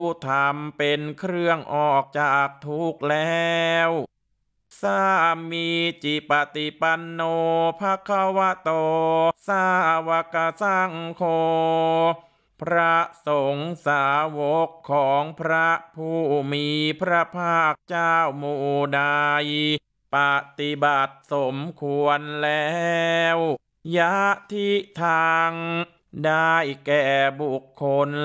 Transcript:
ธรรมเป็นเครื่องออกจากทุกข์แล้วสามีจิปฏิปันโนภควโตสาวกสังโฆพระสงฆ์สาวกของพระผู้มีพระภาคเจ้าหมู่ใดปฏิบัติสมควรแล้วยะทิทางได้แก่บุคคล